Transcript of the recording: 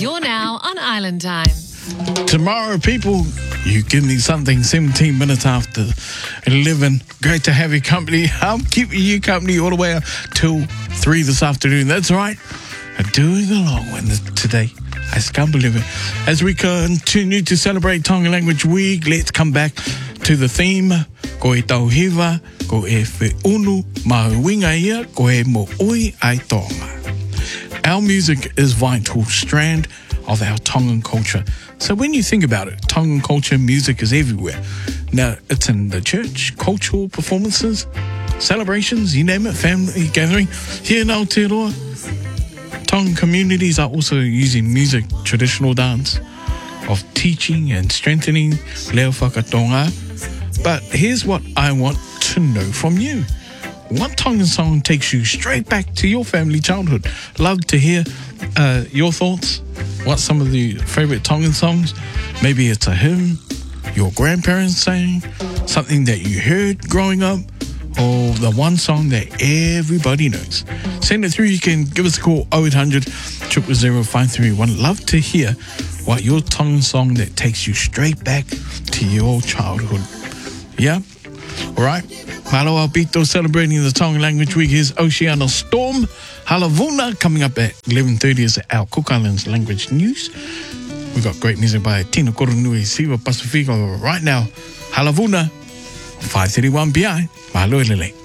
You're now on Island Time. Tomorrow, people, you give me something 17 minutes after 11. Great to have your company. I'm keeping you company all the way up till 3 this afternoon. That's right. I'm doing a long one today. I just can't believe it. As we continue to celebrate Tonga Language Week, let's come back to the theme. Ko e tauhiwa, ko e whiunu, mahuinga ia, ko e mo ui ai tonga. Our music is a vital strand of our Tongan culture. So when you think about it, Tongan culture music is everywhere. Now, it's in the church, cultural performances, celebrations, you name it, family gathering. Here in Aotearoa, Tongan communities are also using music, traditional dance, of teaching and strengthening leo whakatonga. But here's what I want to know from you. What Tongan song takes you straight back to your family childhood? Love to hear your thoughts. What's some of the favourite Tongan songs? Maybe it's a hymn your grandparents sang, something that you heard growing up, or the one song that everybody knows. Send it through. You can give us a call, 0800 000 531. Love to hear what your Tongan song that takes you straight back to your childhood. Yeah? All right. Malo Alpito celebrating the Tongan Language Week. Here's Oceana Storm. Halavuna coming up at 11:30 is our Cook Islands Language News. We've got great music by Tina Koronui, Siva Pacifico right now. Halavuna, 5:31 BI. Mahalo Lele.